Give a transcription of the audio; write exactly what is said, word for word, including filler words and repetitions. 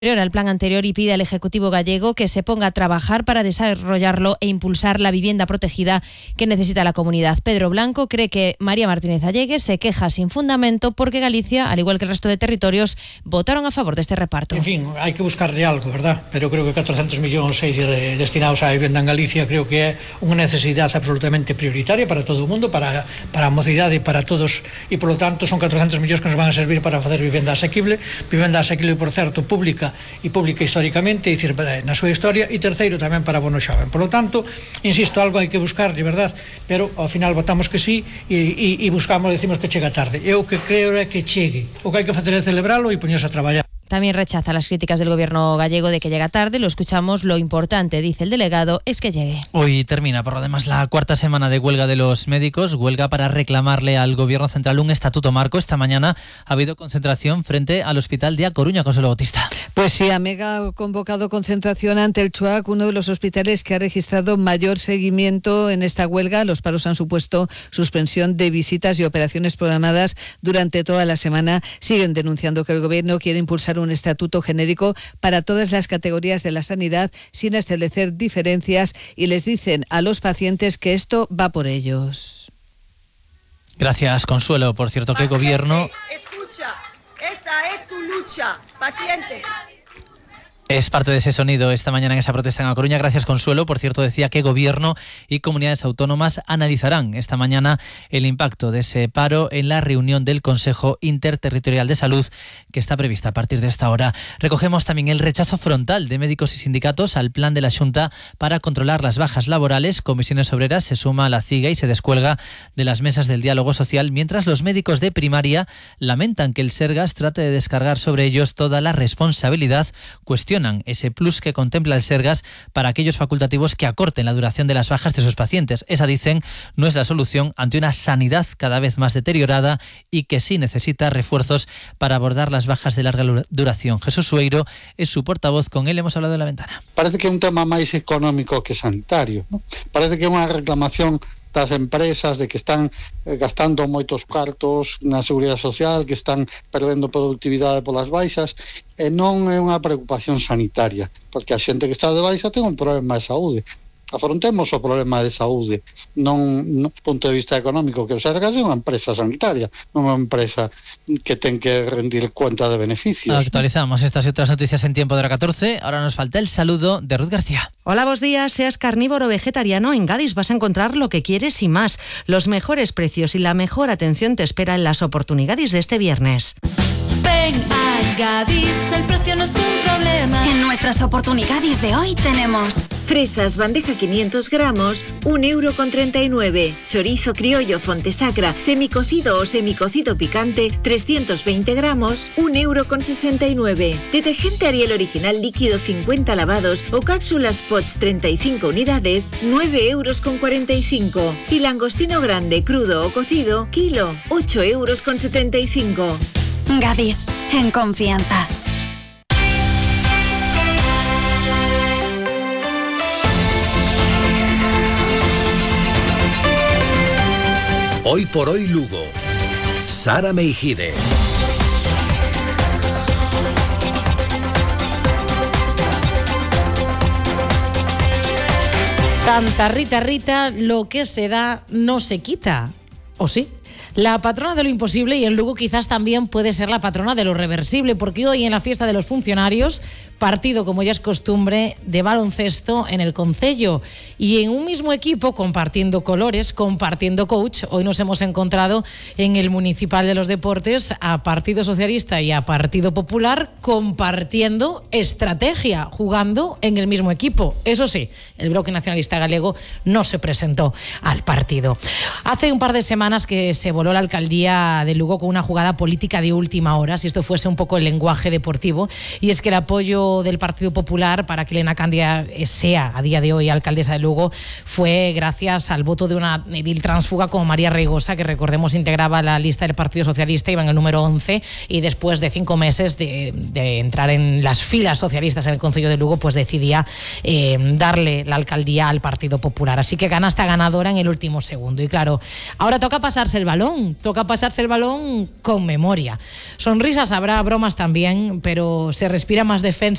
al plan anterior y pide al Ejecutivo gallego que se ponga a trabajar para desarrollarlo e impulsar la vivienda protegida que necesita la comunidad. Pedro Blanco cree que María Martínez Allegues se queja sin fundamento porque Galicia, al igual que el resto de territorios, votaron a favor de este reparto. En fin, hai que buscarle algo, verdad? Pero creo que catorcentos millóns destinados á vivenda en Galicia creo que é unha necesidade absolutamente prioritaria para todo o mundo, para, para a mocidade e para todos, e polo tanto son catorcentos millóns que nos van a servir para facer vivenda asequible, vivenda asequible, por certo, pública e pública históricamente, é dicir, na súa historia, e terceiro tamén para bono xoven. Por lo tanto, insisto, algo hai que buscar, de verdad, pero ao final votamos que sí e, e, e buscamos, decimos que chega tarde. Eu que creo é que chegue. O que hai que facer é celebralo e poñerse a traballar. También rechaza las críticas del gobierno gallego de que llega tarde. Lo escuchamos. Lo importante, dice el delegado, es que llegue. Hoy termina, por lo demás, la cuarta semana de huelga de los médicos. Huelga para reclamarle al gobierno central un estatuto marco. Esta mañana ha habido concentración frente al hospital de A Coruña. Consuelo Bautista. Pues sí, AMEGA ha convocado concentración ante el CHUAC, uno de los hospitales que ha registrado mayor seguimiento en esta huelga. Los paros han supuesto suspensión de visitas y operaciones programadas durante toda la semana. Siguen denunciando que el gobierno quiere impulsar un estatuto genérico para todas las categorías de la sanidad sin establecer diferencias y les dicen a los pacientes que esto va por ellos. Gracias, Consuelo. Por cierto, que gobierno... Escucha, esta es tu lucha, paciente. Es parte de ese sonido esta mañana en esa protesta en A Coruña. Gracias, Consuelo. Por cierto, decía que Gobierno y comunidades autónomas analizarán esta mañana el impacto de ese paro en la reunión del Consejo Interterritorial de Salud que está prevista a partir de esta hora. Recogemos también el rechazo frontal de médicos y sindicatos al plan de la Xunta para controlar las bajas laborales. Comisiones Obreras se suma a la CIGA y se descuelga de las mesas del diálogo social, mientras los médicos de primaria lamentan que el Sergas trate de descargar sobre ellos toda la responsabilidad. Cuestión ese plus que contempla el Sergas para aquellos facultativos que acorten la duración de las bajas de sus pacientes. Esa, dicen, no es la solución ante una sanidad cada vez más deteriorada y que sí necesita refuerzos para abordar las bajas de larga duración. Jesús Sueiro es su portavoz, con él hemos hablado en La Ventana. Parece que é un tema máis económico que sanitario, ¿no? Parece que é unha reclamación das empresas de que están eh, gastando moitos cartos na seguridade social, que están perdendo productividade polas baixas, e non é unha preocupación sanitaria, porque a xente que está de baixa ten un problema de saúde. Afrontemos o problema de saúde, non no punto de vista económico, que o Sergas é unha empresa sanitaria, non é unha empresa que ten que rendir cuenta de beneficios. Actualizamos estas y otras noticias en tiempo de la catorce. Ahora nos falta el saludo de Ruth García. Hola, buenos días. Seas carnívoro o vegetariano, en Gadis vas a encontrar lo que quieres y más. Los mejores precios y la mejor atención te espera en las oportunidades de este viernes. Ven a Gadis, el precio no es un problema. En nuestras oportunidades de hoy tenemos fresas bandeja quinientos gramos, un euro con treinta y nueve. Chorizo criollo Fontesacra, semicocido o semicocido picante, trescientos veinte gramos, un euro con sesenta y nueve. Detergente Ariel original líquido cincuenta lavados o cápsulas Pots treinta y cinco unidades, nueve euros con cuarenta y cinco. Y langostino grande, crudo o cocido, kilo, ocho euros con setenta y cinco. Gadis, en confianza. Hoy por hoy Lugo. Sara Meijide. Santa Rita Rita, lo que se da no se quita. ¿O sí? La patrona de lo imposible, y en Lugo quizás también puede ser la patrona de lo reversible, porque hoy en la fiesta de los funcionarios, partido, como ya es costumbre, de baloncesto en el concello. Y en un mismo equipo, compartiendo colores, compartiendo coach, hoy nos hemos encontrado en el Municipal de los Deportes a Partido Socialista y a Partido Popular compartiendo estrategia, jugando en el mismo equipo. Eso sí, el Bloque Nacionalista Galego no se presentó al partido. Hace un par de semanas que se voló la alcaldía de Lugo con una jugada política de última hora, si esto fuese un poco el lenguaje deportivo, y es que el apoyo del Partido Popular para que Elena Candia sea a día de hoy alcaldesa de Lugo fue gracias al voto de una edil transfuga como María Reigosa, que recordemos integraba la lista del Partido Socialista, iba en el número once, y después de cinco meses de, de entrar en las filas socialistas en el concello de Lugo, pues decidía eh, darle la alcaldía al Partido Popular. Así que gana esta ganadora en el último segundo. Y claro, ahora toca pasarse el balón balón. Toca pasarse el balón con memoria. Sonrisas habrá, bromas también, pero se respira más defensa